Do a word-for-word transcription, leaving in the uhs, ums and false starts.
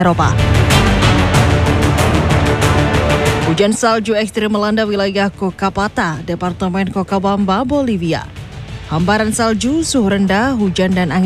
Eropa. Hujan salju ekstrim melanda wilayah Cochabamba, Departemen Cochabamba, Bolivia. Hamparan salju, suhu rendah, hujan dan angin